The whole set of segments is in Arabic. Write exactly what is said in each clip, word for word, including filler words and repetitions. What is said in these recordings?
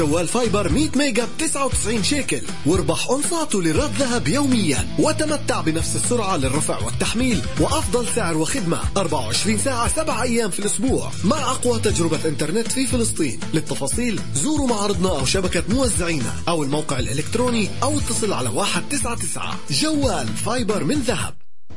جوال فايبر مية ميجا ب تسعة وتسعين شيكل، واربح قنصاته للرد ذهب يوميا، وتمتع بنفس السرعة للرفع والتحميل وأفضل سعر وخدمة أربعة وعشرين ساعة سبع أيام في الأسبوع مع أقوى تجربة إنترنت في فلسطين. للتفاصيل زوروا معرضنا أو شبكة موزعينا أو الموقع الإلكتروني أو اتصل على واحد تسعة تسعة. جوال فايبر من ذهب.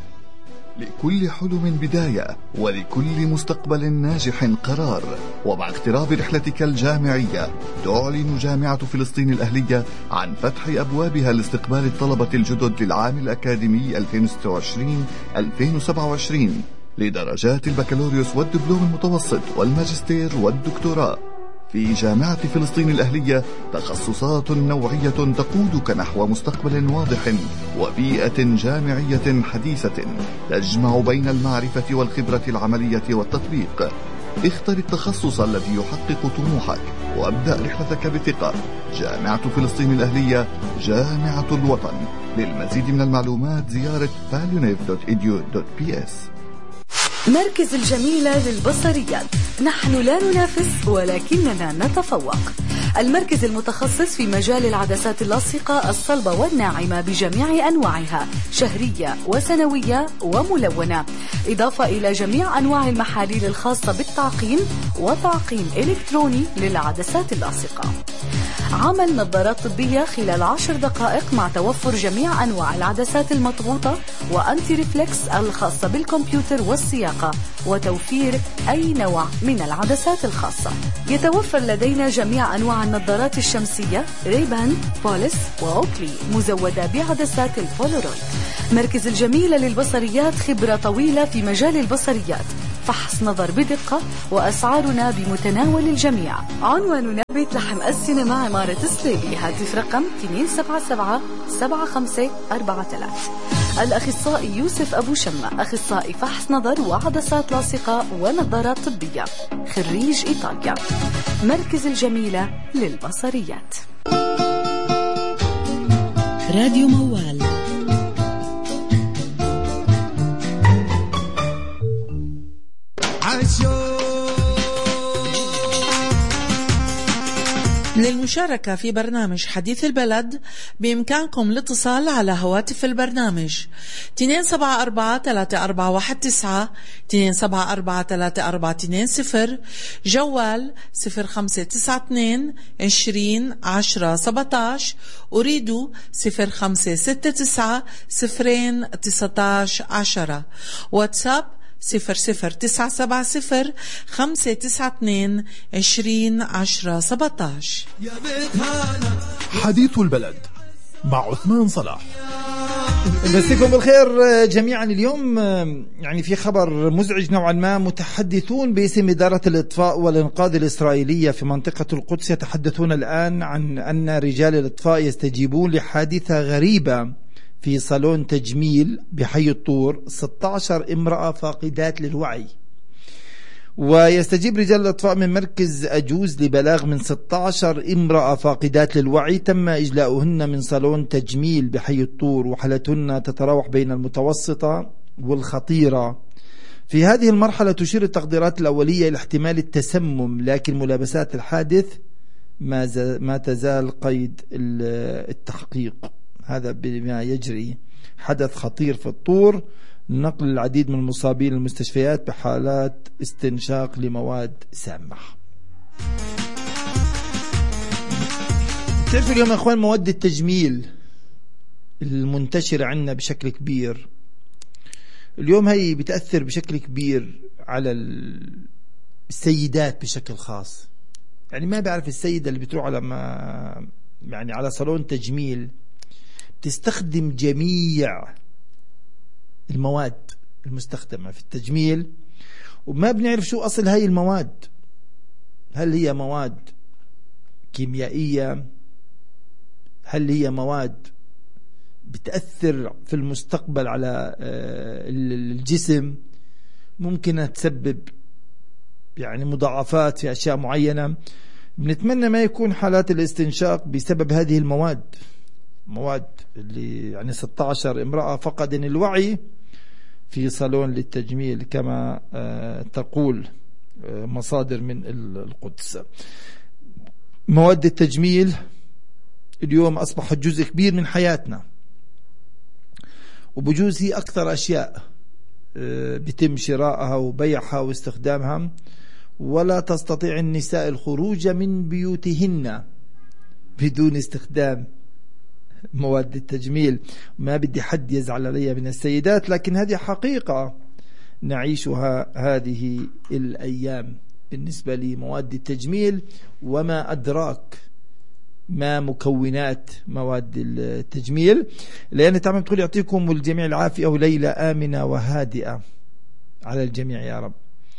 لكل حلم بداية، ولكل مستقبل ناجح قرار. ومع اقتراب رحلتك الجامعية تعلن جامعة فلسطين الأهلية عن فتح أبوابها لاستقبال الطلبة الجدد للعام الأكاديمي ألفين وستة وعشرين ألفين وسبعة وعشرين لدرجات البكالوريوس والدبلوم المتوسط والماجستير والدكتوراه. في جامعة فلسطين الأهلية تخصصات نوعية تقودك نحو مستقبل واضح وبيئة جامعية حديثة تجمع بين المعرفة والخبرة العملية والتطبيق. اختر التخصص الذي يحقق طموحك وابدأ رحلتك بثقة. جامعة فلسطين الأهلية، جامعة الوطن. للمزيد من المعلومات زيارة فاليونيف دوت إي دي يو دوت بي إس. مركز الجميلة للبصريات، نحن لا ننافس ولكننا نتفوق. المركز المتخصص في مجال العدسات اللاصقة الصلبة والناعمة بجميع أنواعها، شهرية وسنوية وملونة، إضافة إلى جميع أنواع المحاليل الخاصة بالتعقيم وتعقيم إلكتروني للعدسات اللاصقة. عمل نظارات طبية خلال عشر دقائق مع توفر جميع أنواع العدسات المضغوطة وأنتي ريفلكس الخاصة بالكمبيوتر والسياقة، وتوفير أي نوع من العدسات الخاصة. يتوفر لدينا جميع أنواع النظارات الشمسية ريبان، بوليس وأوكلي، مزودة بعدسات البولورويد. مركز الجميلة للبصريات خبرة طويلة في مجال البصريات، فحص نظر بدقة، وأسعارنا بمتناول الجميع. عنواننا بيت لحم السينما، عمارة السليبي. هاتف رقم اثنين سبعة سبعة سبعة خمسة أربعة ثلاثة. الأخصائي يوسف أبو شمة، أخصائي فحص نظر وعدسات لاصقة ونظارات طبية، خريج إيطاليا. مركز الجميلة للبصريات. راديو موال. للمشاركة في برنامج حديث البلد بإمكانكم الاتصال على هواتف البرنامج اثنين سبعة أربعة ثلاثة أربعة واحد تسعة اثنين سبعة أربعة ثلاثة أربعة اثنين صفر، جوال صفر خمسة تسعة اثنين عشرين عشرة سبعتاش، أريد صفر خمسة ستة تسعة صفرين تسعتاش عشرة، واتساب صفر صفر تسعة سبعة صفر خمسة تسعة اثنين عشرين عشرة سبعتاش. حديث البلد مع عثمان صلاح. مساكم بالخير جميعا. اليوم يعني في خبر مزعج نوعا ما. متحدثون باسم إدارة الإطفاء والإنقاذ الإسرائيلية في منطقة القدس يتحدثون الآن عن أن رجال الإطفاء يستجيبون لحادثة غريبة في صالون تجميل بحي الطور. ستة عشر امرأة فاقدات للوعي، ويستجيب رجال الإطفاء من مركز أجوز لبلاغ من ستة عشر امرأة فاقدات للوعي تم إجلاؤهن من صالون تجميل بحي الطور، وحالتهن تتراوح بين المتوسطة والخطيرة. في هذه المرحلة تشير التقديرات الأولية إلى احتمال التسمم، لكن ملابسات الحادث ما, ما تزال قيد التحقيق. هذا بما يجري. حدث خطير في الطور، نقل العديد من المصابين للمستشفيات بحالات استنشاق لمواد سامة. تعرفوا اليوم يا اخوان مواد التجميل المنتشرة عندنا بشكل كبير اليوم هي بتأثر بشكل كبير على السيدات بشكل خاص. يعني ما بعرف السيدة اللي بتروح على ما يعني على صالون تجميل تستخدم جميع المواد المستخدمة في التجميل، وما بنعرف شو أصل هاي المواد. هل هي مواد كيميائية؟ هل هي مواد بتأثر في المستقبل على الجسم؟ ممكن تسبب يعني مضاعفات في أشياء معينة. بنتمنى ما يكون حالات الاستنشاق بسبب هذه المواد. مواد اللي يعني ستة عشر امرأة فقدن الوعي في صالون للتجميل كما تقول مصادر من القدس. مواد التجميل اليوم أصبحت جزء كبير من حياتنا، وبجوز هي أكثر أشياء بيتم شرائها وبيعها واستخدامها، ولا تستطيع النساء الخروج من بيوتهن بدون استخدام مواد التجميل. ما بدي حد يزعل علي من السيدات، لكن هذه حقيقة نعيشها هذه الأيام بالنسبة لمواد التجميل. وما أدراك ما مكونات مواد التجميل، لأن تعمل تقول يعطيكم الجميع العافية وليلة آمنة وهادئة على الجميع يا رب.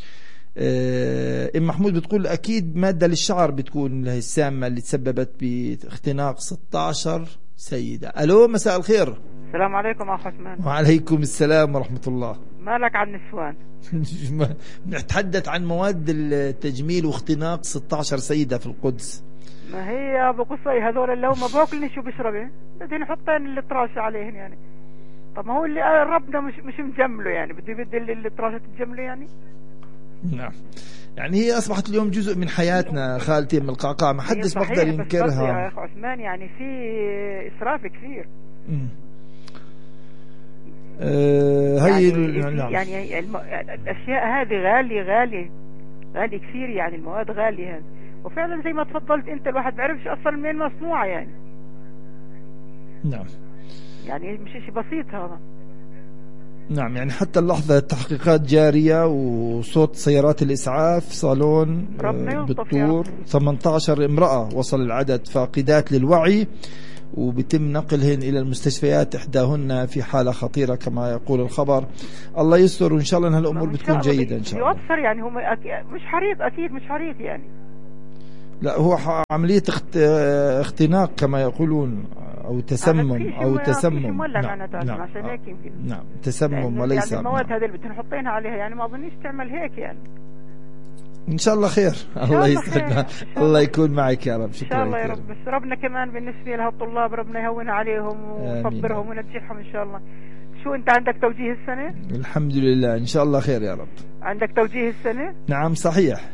ام محمود بتقول اكيد ماده للشعر بتكون السامه اللي تسببت باختناق ستة عشر سيده. الو مساء الخير. السلام عليكم اخ عثمان. وعليكم السلام ورحمه الله. مالك عن النسوان؟ نتحدث عن مواد التجميل واختناق ستة عشر سيده في القدس. ما هي ابو قصي هذول اللي هم باكلني شو بيشربه بدي نحطين الطراش عليهن يعني. طب ما هو اللي ربنا مش مش مجمله يعني، بدي بدي الطراشه تجمله يعني. نعم، يعني هي أصبحت اليوم جزء من حياتنا خالتي من القعقاع، ما حدش بقدر ينكرها يا أخ عثمان. يعني في إسراف كثير. آه هي يعني, نعم. يعني الم... الأشياء هذه غالية غالية غالية كثير، يعني المواد غالية هذه، وفعلا زي ما تفضلت أنت الواحد بعرفش أصلا منين مصنوعة يعني. نعم، يعني مش شيء بسيط هذا. نعم، يعني حتى اللحظة التحقيقات جارية، وصوت سيارات الإسعاف، صالون بالطور، ثمانية عشر امرأة وصل العدد فاقدات للوعي، وبتم نقلهن إلى المستشفيات، إحداهن في حالة خطيرة كما يقول الخبر. الله يستر، وإن شاء الله أن هالأمور بتكون جيدة إن شاء الله. يؤثر يعني هم مش حريق، أكيد مش حريق يعني. لا، هو عملية اختناق كما يقولون، أو تسمم أو تسمم. نعم نعم عشان هيك يمكن. نعم تسمم وليس. يعني المواد هذه اللي بتنحطينها عليها يعني ما أظنيش تعمل هيك يعني. إن شاء الله خير. الله يسعدنا. الله يكون معك يا رب. شكرا. إن شاء الله يا رب. بس ربنا كمان بالنسبة لها الطلاب ربنا يهون عليهم ويصبرهم وينجحهم إن شاء الله. شو أنت عندك توجيه السنة؟ الحمد لله إن شاء الله خير يا رب. عندك توجيه السنة؟ نعم صحيح.